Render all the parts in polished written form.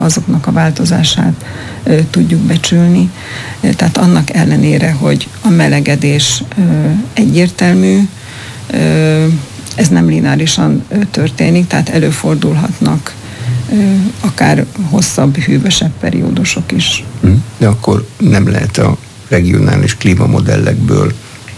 azoknak a változását tudjuk becsülni. Tehát annak ellenére, hogy a melegedés egyértelmű, ez nem lineárisan történik, tehát előfordulhatnak akár hosszabb, hűvösebb periódusok is. De akkor nem lehet a regionális klímamodellekből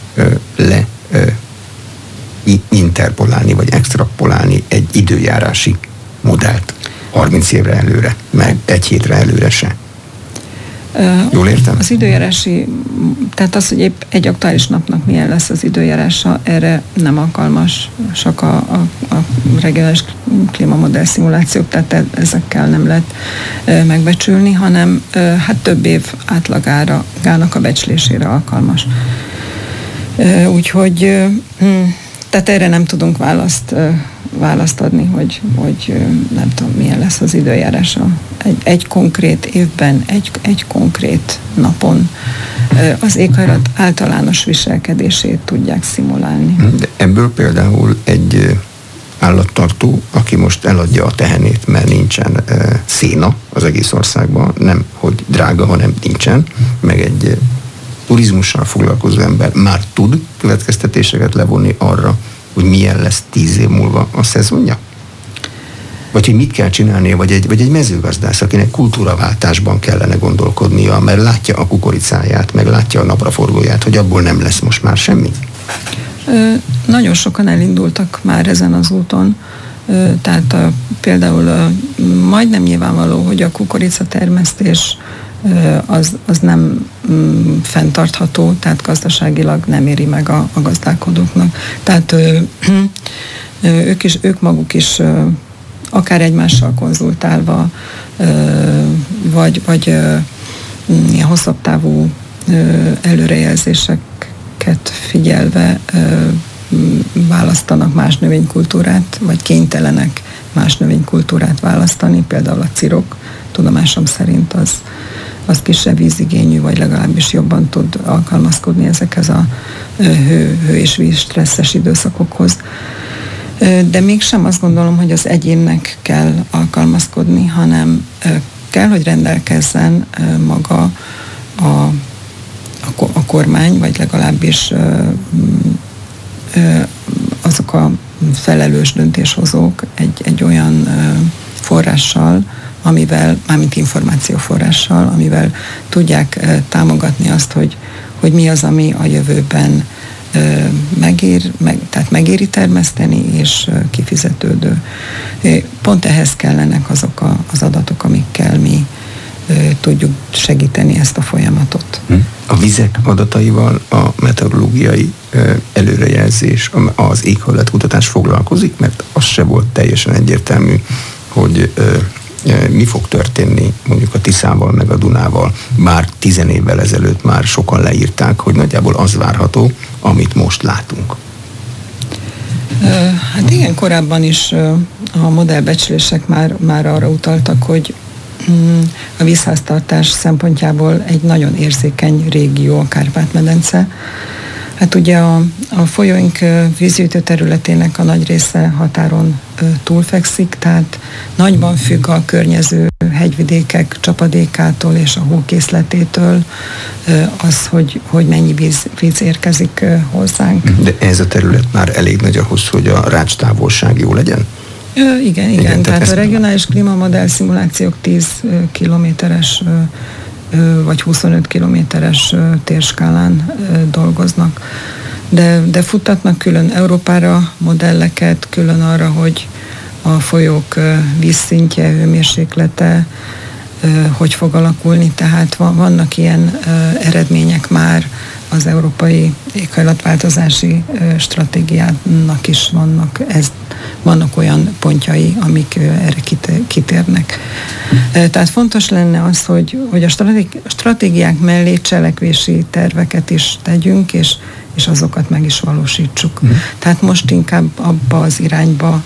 interpolálni, vagy extrapolálni egy időjárási modellt 30 évre előre, meg egy hétre előre se. Jól értem? Az időjárási, tehát az, hogy épp egy aktuális napnak milyen lesz az időjárása, erre nem alkalmas csak a regionális klímamodell szimulációk, tehát ezekkel nem lehet megbecsülni, hanem hát több év átlagának a becslésére alkalmas. Úgyhogy tehát erre nem tudunk választ adni, hogy nem tudom, milyen lesz az időjárása. Egy konkrét évben, egy konkrét napon az éghajlat általános viselkedését tudják szimulálni. De ebből például egy állattartó, aki most eladja a tehenét, mert nincsen széna az egész országban, nem hogy drága, hanem nincsen, meg egy turizmussal foglalkozó ember már tud következtetéseket levonni arra, hogy milyen lesz 10 év múlva a szezonja? Vagy hogy mit kell csinálnia, vagy egy mezőgazdász, akinek kultúraváltásban kellene gondolkodnia, mert látja a kukoricáját, meg látja a napraforgóját, hogy abból nem lesz most már semmi? Nagyon sokan elindultak már ezen az úton, tehát például majdnem nyilvánvaló, hogy a kukoricatermesztés az nem fenntartható, tehát gazdaságilag nem éri meg a gazdálkodóknak. Tehát ők maguk is akár egymással konzultálva, vagy ilyen hosszabb távú előrejelzéseket figyelve választanak más növénykultúrát, vagy kénytelenek más növénykultúrát választani, például a cirok, tudomásom szerint az kisebb vízigényű, vagy legalábbis jobban tud alkalmazkodni ezekhez a hő és víz stresszes időszakokhoz. De mégsem azt gondolom, hogy az egyénnek kell alkalmazkodni, hanem kell, hogy rendelkezzen maga a kormány, vagy legalábbis azok a felelős döntéshozók egy olyan forrással, amivel, mármint információforrással, amivel tudják támogatni azt, hogy mi az, ami a jövőben tehát megéri termeszteni, és kifizetődő. Pont ehhez kellenek azok az adatok, amikkel mi tudjuk segíteni ezt a folyamatot. A vizek adataival a meteorológiai előrejelzés, az éghajlatkutatás foglalkozik, mert az se volt teljesen egyértelmű, hogy mi fog történni mondjuk a Tiszával meg a Dunával. Bár 10 évvel ezelőtt már sokan leírták, hogy nagyjából az várható, amit most látunk. Hát igen, korábban is a modellbecslések már arra utaltak, hogy a vízháztartás szempontjából egy nagyon érzékeny régió a Kárpát-medence. Hát ugye a folyóink vízgyűjtő területének a nagy része határon túlfekszik, tehát nagyban függ a környező hegyvidékek csapadékától és a hókészletétől az, hogy mennyi víz érkezik hozzánk. De ez a terület már elég nagy ahhoz, hogy a rácstávolság jó legyen? Igen. Tehát a regionális klímamodell szimulációk 10 kilométeres vagy 25 kilométeres térskálán dolgoznak. De futtatnak külön Európára modelleket, külön arra, hogy a folyók vízszintje, hőmérséklete hogy fog alakulni. Tehát vannak ilyen eredmények már az európai éghajlatváltozási stratégiának is vannak olyan pontjai, amik erre kitérnek. Tehát fontos lenne az, hogy a stratégiák mellé cselekvési terveket is tegyünk, és azokat meg is valósítsuk. Tehát most inkább abba az irányba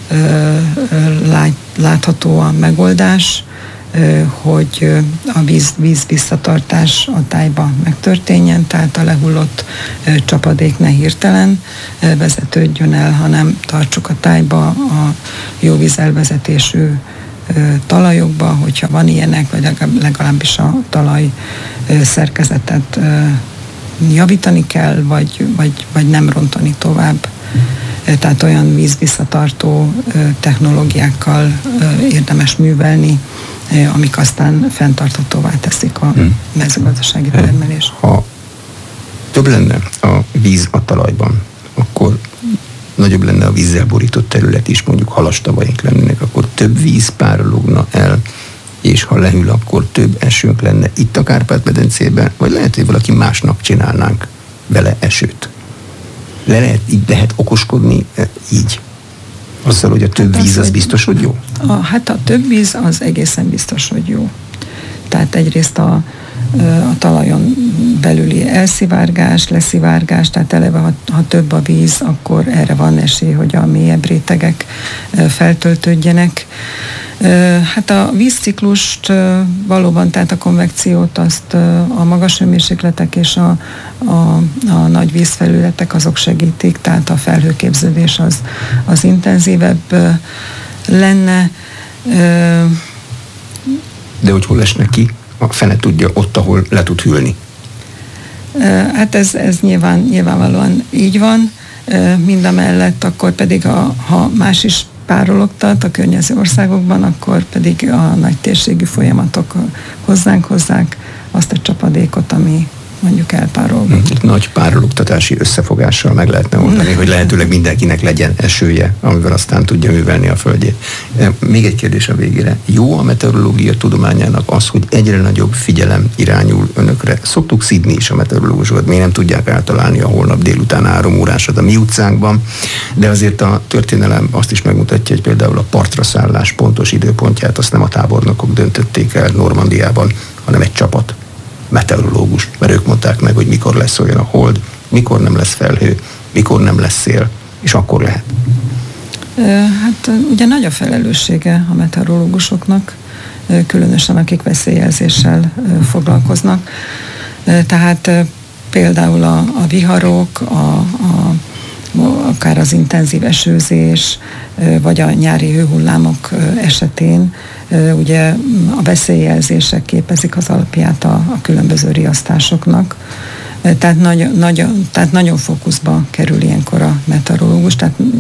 látható a megoldás, hogy a víz visszatartás a tájba megtörténjen, tehát a lehullott csapadék ne hirtelen vezetődjön el, hanem tartsuk a tájba a jó vízelvezetésű talajokba, hogyha van ilyenek, vagy legalábbis a talaj szerkezetet javítani kell, vagy nem rontani tovább. Tehát olyan vízvisszatartó technológiákkal érdemes művelni, amik aztán fenntarthatóvá teszik a mezőgazdasági termelést. Ha több lenne a víz a talajban, akkor nagyobb lenne a vízzel borított terület is, mondjuk halastavaink lennének, akkor több víz párologna el, és ha lehűl, akkor több esőnk lenne itt a Kárpát-medencében, vagy lehet, hogy valaki másnak csinálnánk vele esőt. Így lehet okoskodni így? Azzal, hogy a több víz az biztos, hogy jó? Hát a több víz az egészen biztos, hogy jó. Tehát egyrészt a talajon belüli elszivárgás, leszivárgás, tehát eleve, ha több a víz, akkor erre van esély, hogy a mélyebb rétegek feltöltődjenek. Hát a vízciklust valóban, tehát a konvekciót azt a magas hőmérsékletek és a nagy vízfelületek azok segítik, tehát a felhőképződés az intenzívebb lenne. De hogy hol esnek ki? A fene tudja, ott, ahol le tud hűlni. Hát ez nyilvánvalóan így van. Mindamellett akkor pedig, ha más is párologtat a környező országokban, akkor pedig a nagy térségű folyamatok hozzák azt a csapadékot, ami mondjuk elpárolgat. Nagy párologtatási összefogással meg lehetne mondani, hogy lehetőleg mindenkinek legyen esője, amivel aztán tudja művelni a földjét. Még egy kérdés a végére. Jó a meteorológia tudományának az, hogy egyre nagyobb figyelem irányul önökre? Szoktuk szidni is a meteorológusokat, még nem tudják eltalálni a holnap délután 3 órásat a mi utcánkban, de azért a történelem azt is megmutatja, hogy például a partra szállás pontos időpontját azt nem a tábornokok döntötték el Normandiában, hanem egy csapat meteorológus, mert ők mondták meg, hogy mikor lesz olyan a hold, mikor nem lesz felhő, mikor nem lesz szél, és akkor lehet. Hát ugye nagy a felelőssége a meteorológusoknak, különösen akik veszélyjelzéssel foglalkoznak. Tehát például a viharok, akár az intenzív esőzés, vagy a nyári hőhullámok esetén ugye a veszélyjelzések képezik az alapját a különböző riasztásoknak. Tehát nagyon fókuszba kerül ilyenkor a meteorológus.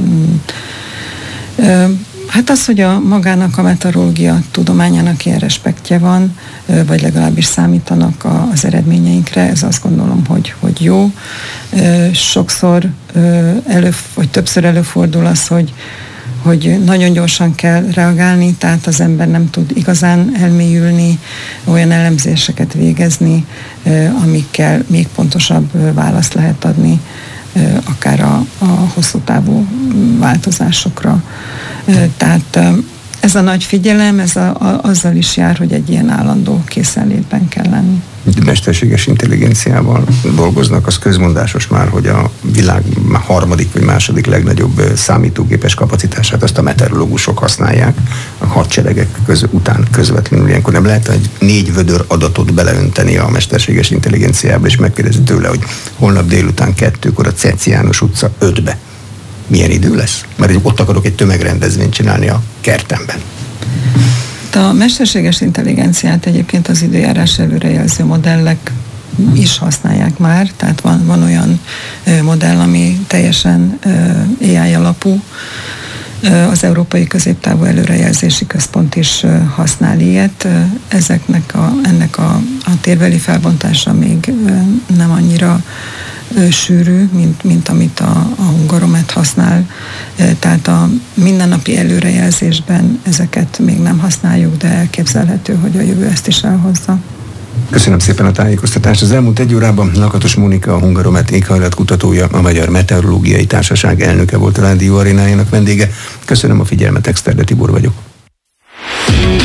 Hát az, hogy magának a meteorológia tudományának ilyen respektje van, vagy legalábbis számítanak az eredményeinkre, ez azt gondolom, hogy jó. Sokszor vagy többször előfordul az, hogy nagyon gyorsan kell reagálni, tehát az ember nem tud igazán elmélyülni, olyan elemzéseket végezni, amikkel még pontosabb választ lehet adni, akár a hosszú távú változásokra. Tehát ez a nagy figyelem, azzal is jár, hogy egy ilyen állandó készenlétben kell lenni. Mesterséges intelligenciával dolgoznak, az közmondásos már, hogy a világ harmadik vagy második legnagyobb számítógépes kapacitását azt a meteorológusok használják a hadseregek után közvetlenül. Ilyenkor nem lehet egy 4 vödör adatot beleönteni a mesterséges intelligenciába, és megkérdezni tőle, hogy holnap délután 2-kor a Ceci János utca 5-be milyen idő lesz? Mert ott akarok egy tömegrendezvényt csinálni a kertemben. A mesterséges intelligenciát egyébként az időjárás előrejelző modellek is használják már, tehát van olyan modell, ami teljesen AI alapú. Az Európai Középtávú Előrejelzési Központ is használ ilyet. Ennek a térbeli felbontása még nem annyira sűrű, mint amit a Hungaromet használ. Tehát a mindennapi előrejelzésben ezeket még nem használjuk, de elképzelhető, hogy a jövő ezt is elhozza. Köszönöm szépen a tájékoztatást. Az elmúlt 1 órában Lakatos Mónika, a Hungaromet éghajlatkutatója, a Magyar Meteorológiai Társaság elnöke volt a Rádió Arénájának vendége. Köszönöm a figyelmet, Exterde Tibor vagyok.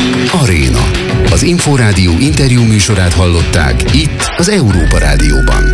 Aréna. Az Inforádió interjú műsorát hallották itt az Európa Rádióban.